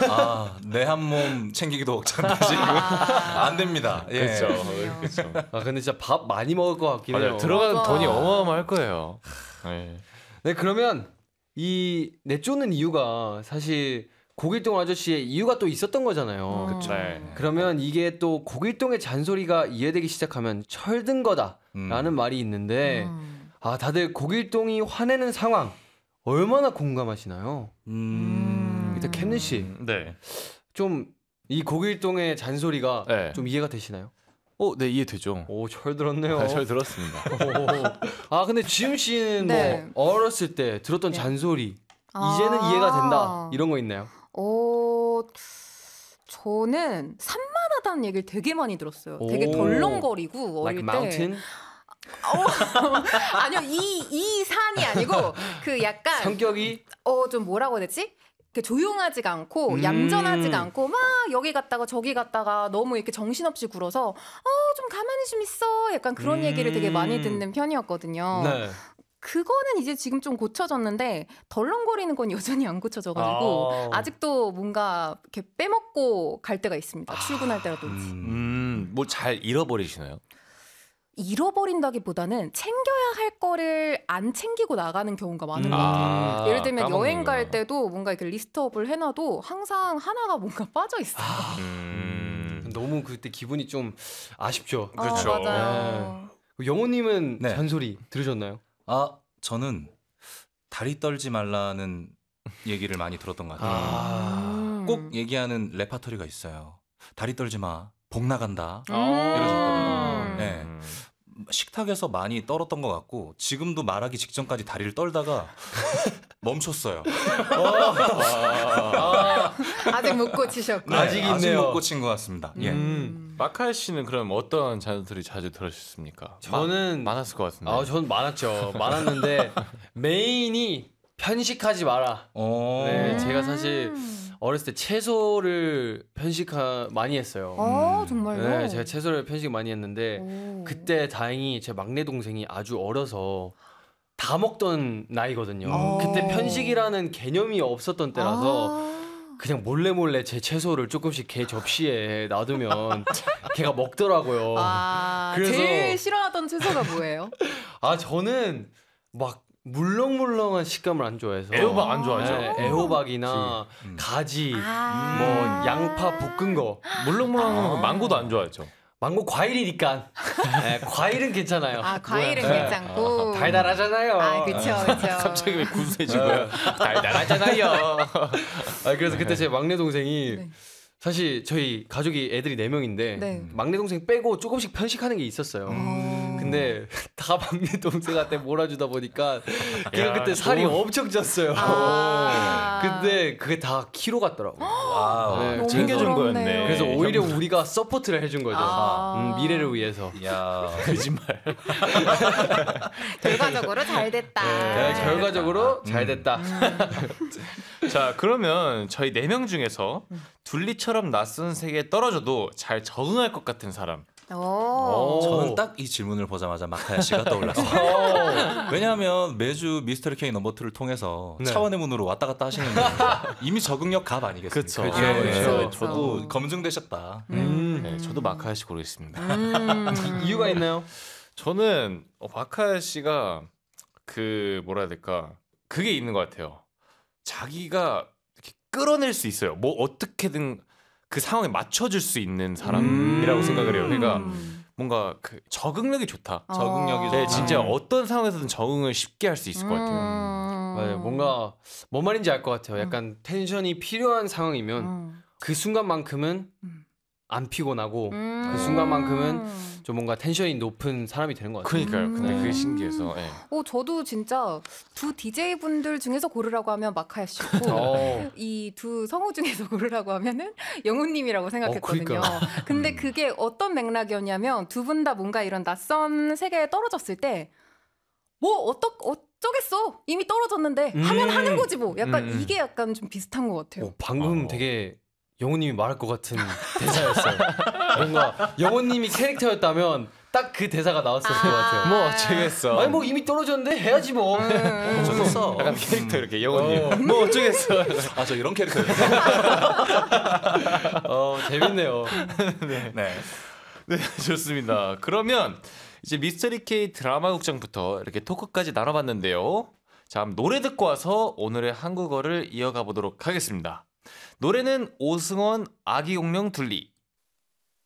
내 한 몸 챙기기도 벅찬데 지금 안 됩니다. 예. 그렇죠. 근데 진짜 밥 많이 먹을 것 같긴 해요. 들어가는 돈이 어마어마할 거예요. 네, 그러면 이 내쫓는 이유가 사실 고길동 아저씨의 이유가 또 있었던 거잖아요. 그렇죠. 그러면 이게 또 고길동의 잔소리가 이해되기 시작하면 철든 거다라는 말이 있는데 다들 고길동이 화내는 상황 얼마나 공감하시나요? 일단 캡는 씨, 네. 좀 이 고길동의 잔소리가 네. 좀 이해가 되시나요? 네, 이해되죠. 오, 철 들었네요. 잘 들었습니다. 근데 지훈 씨는 네. 뭐 어렸을 때 들었던 잔소리 이제는 이해가 된다 이런 거 있나요? 저는 산만하다는 얘기를 되게 많이 들었어요. 되게 덜렁거리고 어릴 like 때. mountain? 아니요, 이 산이 아니고 그 약간 성격이 좀 뭐라고 해야 되지? 이렇게 조용하지가 않고 얌전하지가 않고 막 여기 갔다가 저기 갔다가 너무 이렇게 정신없이 굴어서 좀 가만히 좀 있어 약간 그런 얘기를 되게 많이 듣는 편이었거든요. 네. 그거는 이제 지금 좀 고쳐졌는데 덜렁거리는 건 여전히 안 고쳐져가지고 아직도 뭔가 이렇게 빼먹고 갈 때가 있습니다. 출근할 때라든지. 뭐 잘 잃어버리시나요? 잃어버린다기보다는 챙겨야 할 거를 안 챙기고 나가는 경우가 많은 것 같아요. 예를 들면 여행 갈 때도 뭔가 이렇게 리스트업을 해놔도 항상 하나가 뭔가 빠져 있어요. 너무 그때 기분이 좀 아쉽죠. 그렇죠. 맞아요. 영호님은 네. 잔소리 들으셨나요? 저는 다리 떨지 말라는 얘기를 많이 들었던 것 같아요. 꼭 얘기하는 레파토리가 있어요. 다리 떨지 마, 복 나간다 이러셨거든요. 네. 식탁에서 많이 떨었던 것 같고 지금도 말하기 직전까지 다리를 떨다가 멈췄어요. 아직 못 고치셨고. 아직 있네요. 아직 못 고친 것 같습니다. 예. 마카엘 씨는 그럼 어떤 잔소리 자주 들으셨습니까? 저는 많았을 것 같은데. 전 많았죠. 많았는데 메인이 편식하지 마라. 네, 제가 사실 어렸을 때 채소를 편식 많이 했어요. 정말요? 네, 제가 채소를 편식 많이 했는데 그때 다행히 제 막내 동생이 아주 어려서 다 먹던 나이거든요. 그때 편식이라는 개념이 없었던 때라서 그냥 몰래 제 채소를 조금씩 걔 접시에 놔두면 걔가 먹더라고요. 그래서 제일 싫어하던 채소가 뭐예요? 저는 막 물렁물렁한 식감을 안 좋아해서 애호박 안 좋아하죠? 네, 애호박이나 가지, 뭐 양파 볶은 거. 물렁물렁한 건 망고도 안 좋아하죠. 망고 과일이니까. 네, 과일은 괜찮아요. 과일은 괜찮고 달달하잖아요. 그쵸. 갑자기 왜 구수해진 거야? 달달하잖아요. 그래서 그때 제 막내 동생이 사실 저희 가족이 애들이 4명인데 막내 동생 빼고 조금씩 편식하는 게 있었어요. 근데 다 막내 동생한테 몰아주다 보니까 걔가 그때 살이 엄청 쪘어요. 근데 그게 다 키로 갔더라고요. 와, 챙겨준 거였네. 그래서 오히려 우리가 서포트를 해준 거죠. 미래를 위해서. 야, 거짓말. 결과적으로 잘 됐다. 결과적으로 잘 됐다. 자, 그러면 저희 4명 중에서 둘리처럼 낯선 세계에 떨어져도 잘 적응할 것 같은 사람. 저는 딱 이 질문을 보자마자 마카야 씨가 떠올랐어요. 왜냐하면 매주 미스터리 K 넘버2를 통해서 차원의 문으로 왔다 갔다 하시는데 이미 적응력 갑 아니겠습니까? 그렇죠. 저도 검증되셨다. 네, 저도 마카야 씨 고르겠습니다. 이유가 있나요? 저는 마카야 씨가 뭐라 해야 될까? 그게 있는 것 같아요. 자기가 이렇게 끌어낼 수 있어요. 뭐 어떻게든 그 상황에 맞춰줄 수 있는 사람이라고 생각을 해요. 그러니까 뭔가 그 적응력이 좋다. 적응력이 네, 좋다. 진짜 어떤 상황에서든 적응을 쉽게 할 수 있을 것 같아요. 맞아요. 뭔가 뭔 말인지 알 것 같아요. 약간 텐션이 필요한 상황이면 그 순간만큼은 안 피곤하고 그 순간만큼은 좀 뭔가 텐션이 높은 사람이 되는 것 같아요. 그러니까요. 근데 그게 신기해서. 네. 저도 진짜 두 DJ분들 중에서 고르라고 하면 마카야 씨고 이 두 성우 중에서 고르라고 하면은 영훈님이라고 생각했거든요. 근데 그게 어떤 맥락이었냐면 두 분 다 뭔가 이런 낯선 세계에 떨어졌을 때 뭐 어쩌겠어 이미 떨어졌는데 하면 하는 거지 뭐 약간 이게 약간 좀 비슷한 것 같아요. 방금 되게 영호님이 말할 것 같은 대사였어요. 뭔가 영호님이 캐릭터였다면 딱 그 대사가 나왔을 것 같아요. 뭐 어쩌겠어. 아니 뭐 이미 떨어졌는데 해야지 뭐. 어쩌겠어. 약간 캐릭터 이렇게 영원님. 뭐 어쩌겠어. 저 이런 캐릭터예요. 재밌네요. 네. 네. 네, 좋습니다. 그러면 이제 미스터리 K 드라마 극장부터 이렇게 토크까지 나눠봤는데요. 자, 노래 듣고 와서 오늘의 한국어를 이어가 보도록 하겠습니다. 노래는 오승원 아기 공룡 둘리,